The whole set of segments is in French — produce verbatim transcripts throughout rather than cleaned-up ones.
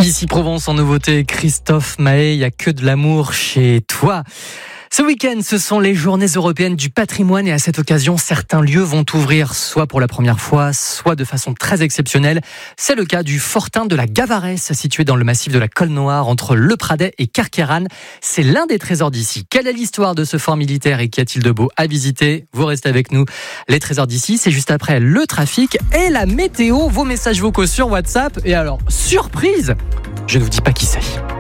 Ici Provence en nouveauté, Christophe Maé, il n'y a que de l'amour chez toi. Ce week-end, ce sont les journées européennes du patrimoine et à cette occasion, certains lieux vont ouvrir soit pour la première fois, soit de façon très exceptionnelle. C'est le cas du fortin de la Gavaresse, situé dans le massif de la Colle-Noire entre Le Pradet et Carqueiranne. C'est l'un des trésors d'ici. Quelle est l'histoire de ce fort militaire et qu'y a-t-il de beau à visiter ? Vous restez avec nous. Les trésors d'ici, c'est juste après le trafic et la météo. Vos messages vocaux sur WhatsApp. Et alors, surprise, je ne vous dis pas qui c'est.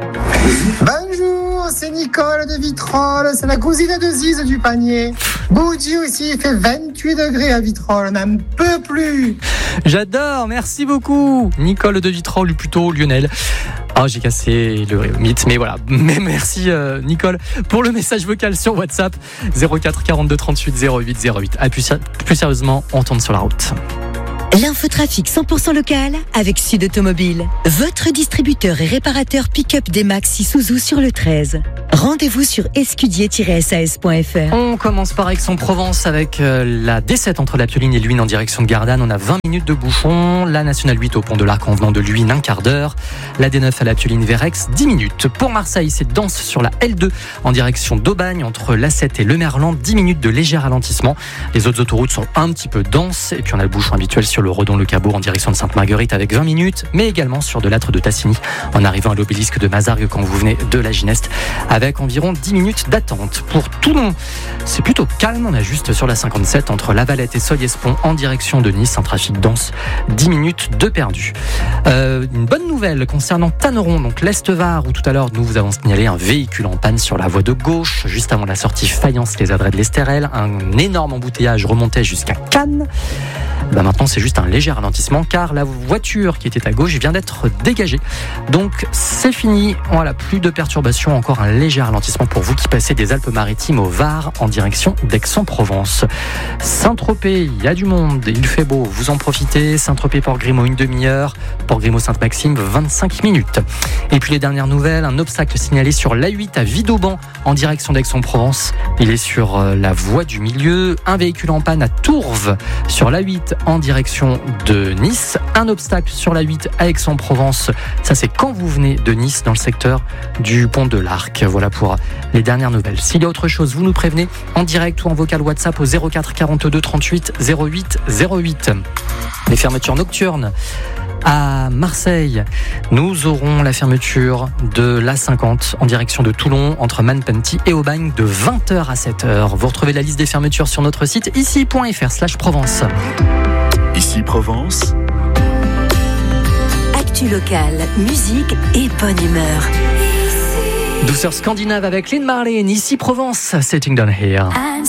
Bonjour, c'est Nicole de Vitrolles, c'est la cousine de Ziz du panier. Boudji aussi, il fait vingt-huit degrés à Vitrolles, on n'en peut plus. J'adore, merci beaucoup Nicole de Vitrolles, ou plutôt Lionel. Ah, oh, j'ai cassé le mythe, mais voilà. Mais merci euh, Nicole pour le message vocal sur WhatsApp zéro quatre quarante-deux trente-huit zéro huit zéro huit. Ah, plus, plus sérieusement, on tourne sur la route. L'infotrafic cent pour cent local avec Sud Automobile, votre distributeur et réparateur pick-up D-Max Isuzu sur le treize. Rendez-vous sur escudier tiret s a s point f r. On commence par Aix-en-Provence avec euh, la D sept entre la Pioline et Luynes en direction de Gardanne. On a vingt minutes de bouchon. La nationale huit au pont de l'Arc en venant de Luynes, un quart d'heure. La D neuf à la Pioline vers Aix, dix minutes. Pour Marseille, c'est dense sur la L deux en direction d'Aubagne entre l'A sept et Le Merlan, dix minutes de léger ralentissement. Les autres autoroutes sont un petit peu denses. Et puis on a le bouchon habituel sur le Redon-le-Cabourg en direction de Sainte-Marguerite avec vingt minutes, mais également sur de l'âtre de Tassigny en arrivant à l'obélisque de Mazargues quand vous venez de la Gineste avec environ dix minutes d'attente. Pour Toulon, c'est plutôt calme, on a juste sur la cinquante-sept entre La Valette et Soyez-Pont en direction de Nice, un trafic dense, dix minutes de perdu. Euh, une bonne nouvelle concernant Tanneron, donc l'Est-Var, où tout à l'heure nous vous avons signalé un véhicule en panne sur la voie de gauche, juste avant la sortie Fayence les Adrets de l'Estérel, un énorme embouteillage remontait jusqu'à Cannes. Ben maintenant c'est juste un léger ralentissement car la voiture qui était à gauche vient d'être dégagée. Donc c'est fini, voilà, plus de perturbations, encore un léger ralentissement pour vous qui passez des Alpes-Maritimes au Var en direction d'Aix-en-Provence. Saint-Tropez, il y a du monde, il fait beau, vous en profitez. Saint-Tropez-Port-Grimaud, une demi-heure. Port-Grimaud-Sainte-Maxime, vingt-cinq minutes. Et puis les dernières nouvelles, un obstacle signalé sur l'A huit à Vidauban en direction d'Aix-en-Provence. Il est sur la voie du milieu. Un véhicule en panne à Tourves sur l'A huit en direction de Nice. Un obstacle sur l'A huit à Aix-en-Provence. Ça, c'est quand vous venez de Nice, dans le secteur du pont de l'Arc. Voilà pour les dernières nouvelles. S'il y a autre chose, vous nous prévenez en direct ou en vocal WhatsApp au zéro quatre quarante-deux trente-huit zéro huit zéro huit. Les fermetures nocturnes. À Marseille, nous aurons la fermeture de l'A cinquante en direction de Toulon entre Manpenty et Aubagne de vingt heures à sept heures. Vous retrouvez la liste des fermetures sur notre site ici point f r slash Provence. Ici Provence. Actu locale, musique et bonne humeur. Douceur scandinave avec Lynn Marlene, ici Provence, Sitting Down Here.